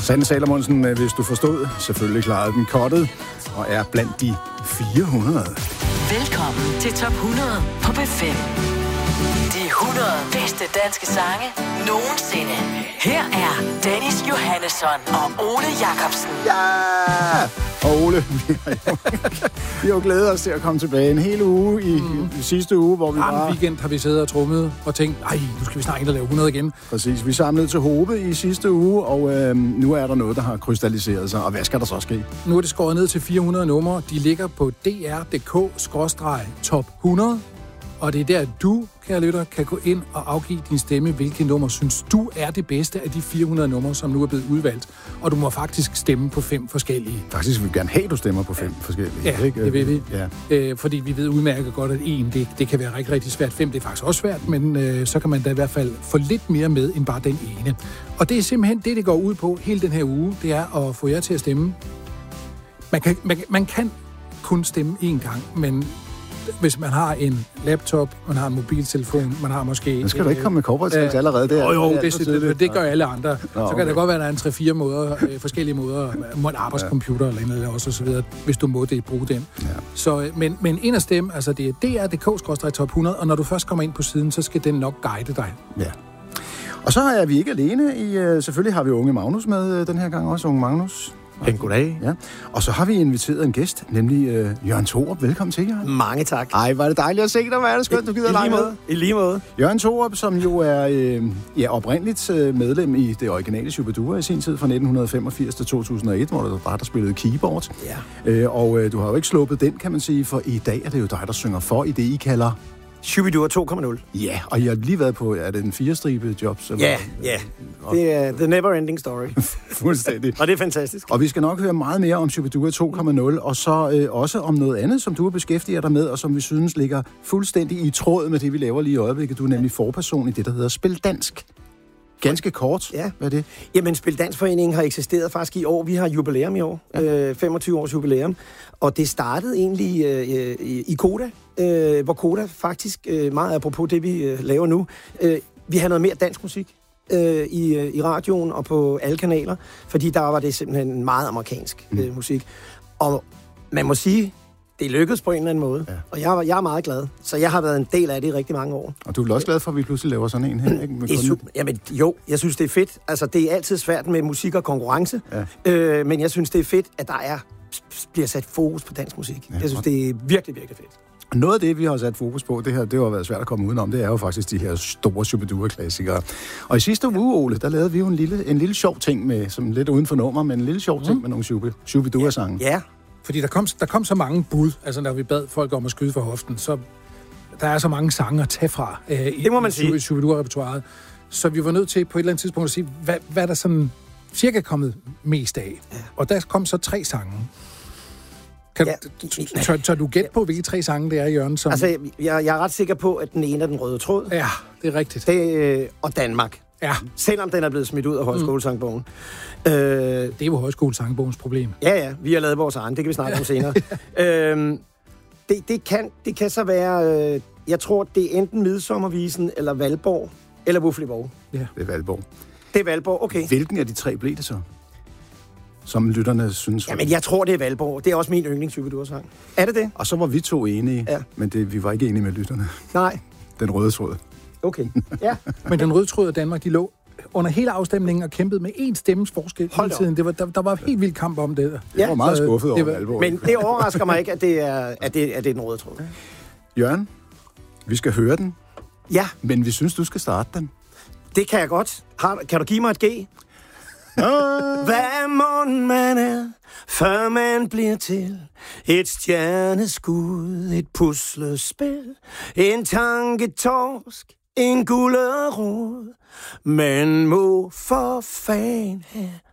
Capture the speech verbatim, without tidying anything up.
Sanne Salomonsen, hvis du forstod, selvfølgelig klarede den kottet, og er blandt de fire hundrede. Velkommen til top hundrede på B fem. De hundrede bedste danske sange nogensinde. Her er Dennis Johannesson og Ole Jacobsen. Ja! Og Ole, vi har jo, vi har jo glædet os til at komme tilbage en hel uge i, mm. i sidste uge, hvor vi var... var... En weekend har vi siddet og trummet og tænkt, ej, nu skal vi snart ind og lave hundrede igen. Præcis. Vi samlede til Hobe i sidste uge, og øh, nu er der noget, der har krystalliseret sig. Og hvad skal der så ske? Nu er det skåret ned til fire hundrede numre. De ligger på d r punktum d k skråstreg top hundrede. Og det er der, at du, kære lytter, kan gå ind og afgive din stemme, hvilke nummer synes du er det bedste af de fire hundrede numre, som nu er blevet udvalgt. Og du må faktisk stemme på fem forskellige. Faktisk vil vi gerne have, at du stemmer på fem forskellige. Ja, ikke? det vil vi. Ja. Øh, fordi vi ved udmærket godt, at en, det, det kan være rigtig, rigtig svært. Fem, det er faktisk også svært, men øh, så kan man da i hvert fald få lidt mere med, end bare den ene. Og det er simpelthen det, det går ud på hele den her uge, det er at få jer til at stemme. Man kan, man, man kan kun stemme én gang, men... Hvis man har en laptop, man har en mobiltelefon, man har måske... Men skal du ikke komme med corporate-tals allerede der? Jo, jo, det, det, det, det gør alle andre. Nå, okay. Så kan det godt være, at der er en tre-fire måder, øh, forskellige måder, må en arbejdscomputer eller noget også, og så videre, hvis du må det, bruge den. Ja. Så, men, men ind og stemme, altså det er d r punktum d k skråstreg top hundrede, og når du først kommer ind på siden, så skal den nok guide dig. Ja. Og så er vi ikke alene i... Selvfølgelig har vi Unge Magnus med den her gang også, Unge Magnus. En goddag. Ja. Og så har vi inviteret en gæst, nemlig øh, Jørgen Thorup. Velkommen til, Jørgen. Mange tak. Ej, var det dejligt at se dig. Hvad er det skønt, du gider lege med. I lige måde. Jørgen Thorup, som jo er øh, ja, oprindeligt øh, medlem i det originale Shubidua i sin tid fra nitten femogfirs til to tusind og et, hvor du bare der spillede keyboard. Ja. Øh, og øh, du har jo ikke sluppet den, kan man sige, for i dag er det jo dig, der synger for i det, I kalder... Shubidua to komma nul. Ja, og I har lige været på, er det en firestribe jobs? Eller? Ja, ja. Det er the never ending story. Fuldstændig. Og det er fantastisk. Og vi skal nok høre meget mere om Shubidua to komma nul, og så øh, også om noget andet, som du har beskæftiget dig med, og som vi synes ligger fuldstændig i tråd med det, vi laver lige i øjeblikket. Du er nemlig forperson i det, der hedder Spil Dansk. Ganske kort. Ja. Hvad er det? Jamen, Spil Dansforeningen har eksisteret faktisk i år. Vi har jubilæum i år. Ja. Øh, femogtyve års jubilæum. Og det startede egentlig øh, i Koda, øh, hvor Koda faktisk, øh, meget apropos det, vi øh, laver nu, øh, vi har noget mere dansk musik øh, i, øh, i radioen og på alle kanaler, fordi der var det simpelthen meget amerikansk øh, mm. musik. Og man må sige, det lykkedes på en eller anden måde, ja. Og jeg, jeg er meget glad. Så jeg har været en del af det i rigtig mange år. Og du er vel også glad for, at vi pludselig laver sådan en her, ikke? Med Jamen jo, jeg synes, det er fedt. Altså, det er altid svært med musik og konkurrence, ja. øh, men jeg synes, det er fedt, at der er bliver sat fokus på dansk musik. Ja. Jeg synes, det er virkelig, virkelig fedt. Noget af det, vi har sat fokus på, det her, det har været svært at komme udenom, det er jo faktisk de her store Shubidua-klassikere. Og i sidste uge, Ole, der lavede vi jo en lille, en lille sjov ting med, som lidt uden for nummer, men en lille sjov ting mm. med nogle Shubidua-sange. Ja. ja. Fordi der kom, der kom så mange bud, altså når vi bad folk om at skyde for hoften, så der er så mange sange at tage fra øh, det må man i, sige. i Shubidua-repertoiret. Så vi var nødt til på et eller andet tidspunkt at sige, hvad, hvad er der sådan cirka kommet mest af? Ja. Og der kom så tre sange. Kan, ja. tør, tør du gætte på, hvilke tre sange det er, Jørgen? Som... Altså, jeg, jeg er ret sikker på, at den ene er den røde tråd. Ja, det er rigtigt. Det, øh, og Danmark. Ja. Selvom den er blevet smidt ud af højskolesangbogen. Mm. Øh, det er jo højskolesangbogens problem. Ja, ja. Vi har lavet vores egen. Det kan vi snakke om senere. øh, det, det, kan, det kan så være... Øh, jeg tror, det er enten Midsommervisen, eller Valborg, eller Wuffleborg. Ja, det er Valborg. Det er Valborg, okay. Hvilken af de tre blev det så? Som lytterne synes... Jamen, jeg tror, det er Valborg. Det er også min yndlings-Shubidua-sang. Er det det? Og så var vi to enige, ja. Men det, vi var ikke enige med lytterne. Nej. Den røde tråd. Okay, ja. Men den røde tråd af Danmark, de lå under hele afstemningen og kæmpede med én stemmes forskel hele tiden. Det var, der, der var helt vild kamp om det. Ja. Jeg var meget skuffet over Valborg. Men det overrasker mig ikke, at det er, at det, at det er den røde tråd. Jørgen, vi skal høre den. Ja. Men vi synes, du skal starte den. Det kan jeg godt. Har, kan du give mig et G? Hvad må man er, før man bliver til et stjerneskud, et puslespil, en tanketorsk, en gullerod. Man må for fan have